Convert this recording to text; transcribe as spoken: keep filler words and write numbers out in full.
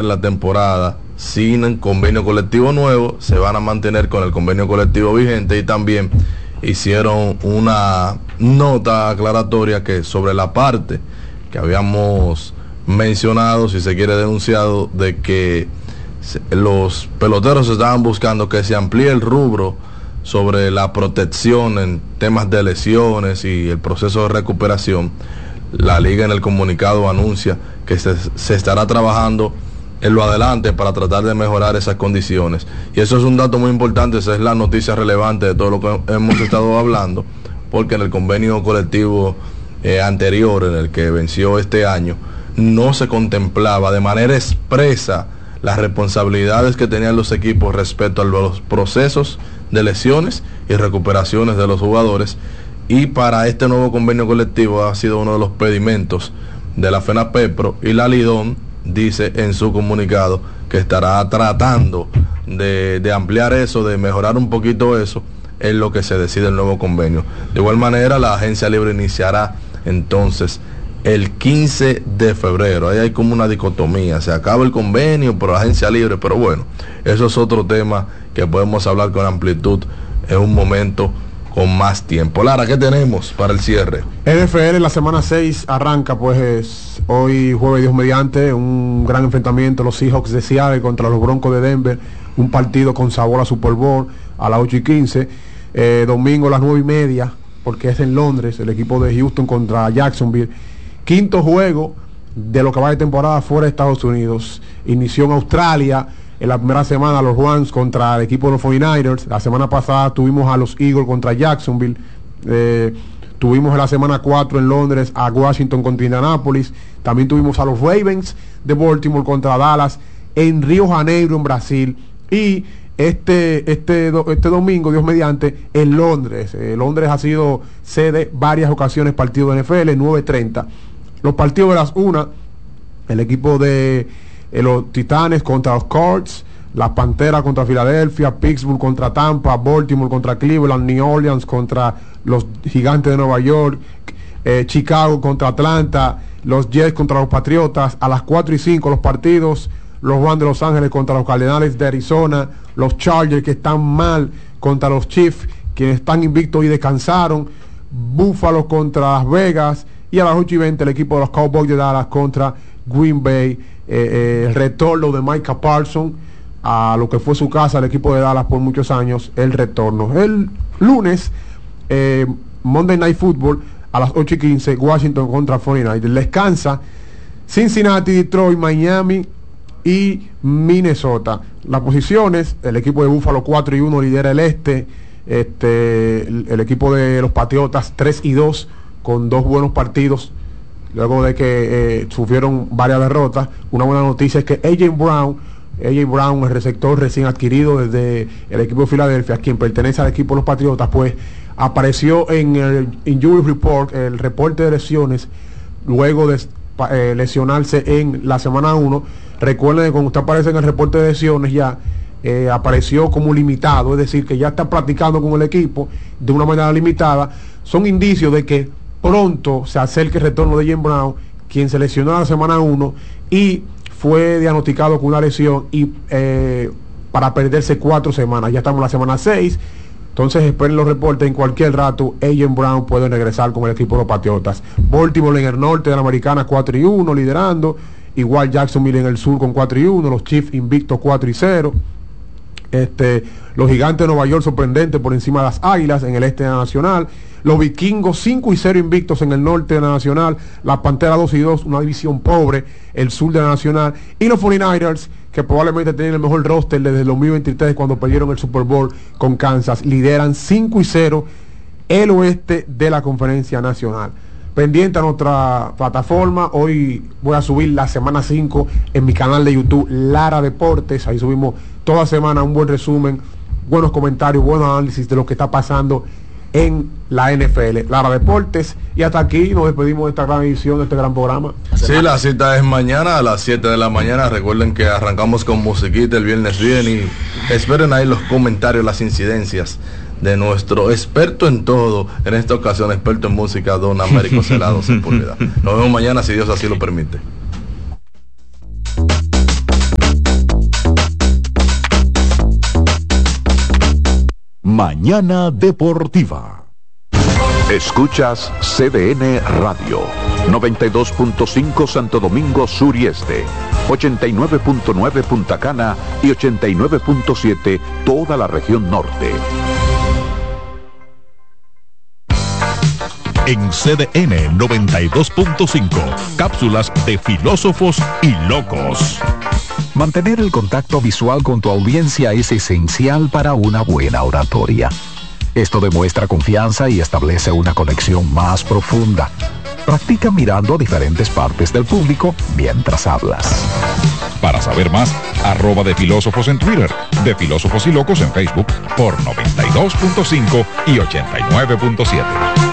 la temporada sin convenio colectivo nuevo, se van a mantener con el convenio colectivo vigente, y también hicieron una nota aclaratoria que sobre la parte que habíamos mencionado, si se quiere denunciado, de que los peloteros estaban buscando que se amplíe el rubro sobre la protección en temas de lesiones y el proceso de recuperación. La liga en el comunicado anuncia que se, se estará trabajando en lo adelante para tratar de mejorar esas condiciones, y eso es un dato muy importante. Esa es la noticia relevante de todo lo que hemos estado hablando, porque en el convenio colectivo eh, anterior, en el que venció este año, no se contemplaba de manera expresa las responsabilidades que tenían los equipos respecto a los procesos de lesiones y recuperaciones de los jugadores, y para este nuevo convenio colectivo ha sido uno de los pedimentos de la FENAPEPRO, y la Lidón dice en su comunicado que estará tratando de, de ampliar eso, de mejorar un poquito eso, en lo que se decide el nuevo convenio. De igual manera, la agencia libre iniciará entonces el quince de febrero. Ahí hay como una dicotomía, se acaba el convenio pero la agencia libre, pero bueno, eso es otro tema que podemos hablar con amplitud en un momento con más tiempo. Lara, ¿qué tenemos para el cierre? N F L, la semana seis arranca pues hoy jueves, Dios mediante, un gran enfrentamiento, los Seahawks de Seattle contra los Broncos de Denver, un partido con sabor a Super Bowl a las ocho y quince, eh, domingo a las nueve y media, porque es en Londres, el equipo de Houston contra Jacksonville, quinto juego de lo que va de temporada fuera de Estados Unidos. Inició en Australia en la primera semana los Rams contra el equipo de los cuarenta y nueve ers. La semana pasada tuvimos a los Eagles contra Jacksonville. Eh, tuvimos en la semana cuatro en Londres a Washington contra Indianapolis. También tuvimos a los Ravens de Baltimore contra Dallas en Río Janeiro, en Brasil. Y este, este, este domingo, Dios mediante, en Londres. Eh, Londres ha sido sede varias ocasiones partido de N F L, nueve treinta. Los partidos de las una, el equipo de eh, los Titanes contra los Cards, las Panteras contra Filadelfia, Pittsburgh contra Tampa, Baltimore contra Cleveland, New Orleans contra los Gigantes de Nueva York, eh, Chicago contra Atlanta, los Jets contra los Patriotas. A las cuatro y cinco los partidos, los Rams de Los Ángeles contra los Cardenales de Arizona, los Chargers que están mal contra los Chiefs, quienes están invictos y descansaron, Buffalo contra Las Vegas, y a las ocho y veinte el equipo de los Cowboys de Dallas contra Green Bay, eh, eh, el retorno de Micah Parsons a lo que fue su casa, el equipo de Dallas por muchos años, el retorno. El lunes, eh, Monday Night Football, a las ocho y quince, Washington contra cuarenta y nueve. Descansa Cincinnati, Detroit, Miami y Minnesota. Las posiciones, el equipo de Buffalo cuatro y uno lidera el este, este el, el equipo de los Patriotas tres y dos con dos buenos partidos luego de que eh, sufrieron varias derrotas. Una buena noticia es que A J Brown A J Brown, el receptor recién adquirido desde el equipo de Filadelfia, quien pertenece al equipo de los Patriotas, pues apareció en el Injury Report, el reporte de lesiones, luego de eh, lesionarse en la semana uno. Recuerden que cuando usted aparece en el reporte de lesiones ya eh, apareció como limitado, es decir, que ya está practicando con el equipo de una manera limitada. Son indicios de que pronto se acerque el retorno de Jim Brown, quien se lesionó en la semana uno y fue diagnosticado con una lesión y eh, para perderse cuatro semanas. Ya estamos en la semana seis, entonces esperen los reportes. En cualquier rato A J Brown puede regresar con el equipo de los Patriotas. Baltimore en el norte de la Americana cuatro y uno liderando, igual Jacksonville en el sur con cuatro y uno, los Chiefs invictos cuatro y cero. Este, los Gigantes de Nueva York sorprendentes por encima de las Águilas en el este de la Nacional, los Vikingos cinco y cero invictos en el norte de la Nacional, las Panteras dos y dos, una división pobre, el sur de la Nacional, y los cuarenta y nueve ers, que probablemente tienen el mejor roster desde el dos mil veintitrés cuando perdieron el Super Bowl con Kansas, lideran cinco y cero el oeste de la Conferencia Nacional. Pendiente a nuestra plataforma, hoy voy a subir la semana cinco en mi canal de YouTube Lara Deportes. Ahí subimos toda semana un buen resumen, buenos comentarios, buenos análisis de lo que está pasando en la N F L. Lara Deportes, y hasta aquí nos despedimos de esta gran edición, de este gran programa. Sí, la cita es mañana a las siete de la mañana. Recuerden que arrancamos con musiquita el viernes bien, y esperen ahí los comentarios, las incidencias de nuestro experto en todo, en esta ocasión experto en música, don Américo Celado Sepúlveda. Nos vemos mañana si Dios así lo permite. Mañana Deportiva. Escuchas C D N Radio, noventa y dos punto cinco Santo Domingo Sur y Este, ochenta y nueve punto nueve Punta Cana y ochenta y nueve punto siete toda la región norte. En C D N noventa y dos punto cinco, cápsulas de filósofos y locos. Mantener el contacto visual con tu audiencia es esencial para una buena oratoria. Esto demuestra confianza y establece una conexión más profunda. Practica mirando a diferentes partes del público mientras hablas. Para saber más, arroba de filósofos en Twitter, de filósofos y locos en Facebook por noventa y dos punto cinco y ochenta y nueve punto siete.